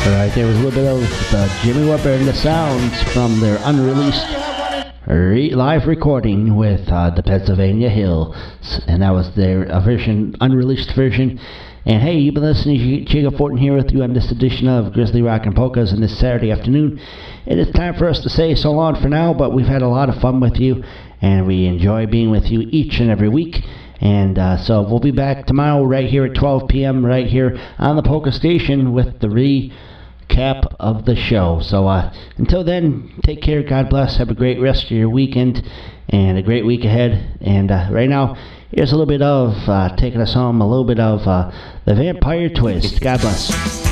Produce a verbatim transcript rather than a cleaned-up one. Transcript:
Alright, there was a little bit of uh, Jimmy Weber and the Sounds from their unreleased re- live recording with uh, the Pennsylvania Hills. And that was their uh, version, unreleased version. And hey, you've been listening to Jacob Fortin here with you on this edition of Grizzly Rock and Polkas on this Saturday afternoon. It is time for us to say so long for now, but we've had a lot of fun with you, and we enjoy being with you each and every week. And uh, so we'll be back tomorrow right here at twelve p.m. right here on the Polka Station with the recap of the show. So uh, until then, take care, God bless, have a great rest of your weekend and a great week ahead. And uh, right now, here's a little bit of, uh, taking us home, a little bit of uh, the Vampire Twist. God bless.